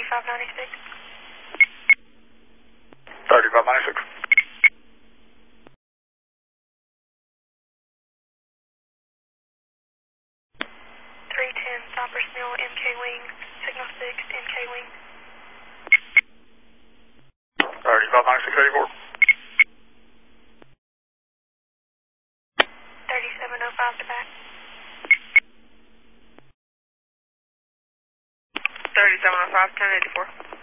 3596. 3596. 310 Cypress Mill, MK Wing, Signal 6, MK Wing. 359684. 3705 to back. 3705, 1084.